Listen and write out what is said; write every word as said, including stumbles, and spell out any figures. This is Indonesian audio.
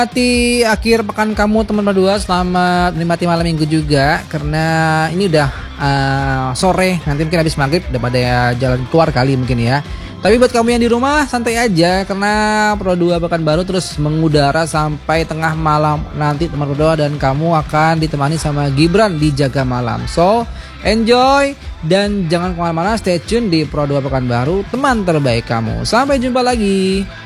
Menikmati akhir pekan kamu teman berdua, selamat menikmati malam minggu juga. Karena ini udah uh, sore, nanti mungkin habis maghrib udah pada jalan keluar kali mungkin ya. Tapi buat kamu yang di rumah santai aja, karena Pro dua pekan baru terus mengudara sampai tengah malam nanti teman berdua, dan kamu akan ditemani sama Gibran di Jaga Malam. So enjoy dan jangan kemana-mana, stay tune di Pro dua pekan baru, teman terbaik kamu. Sampai jumpa lagi.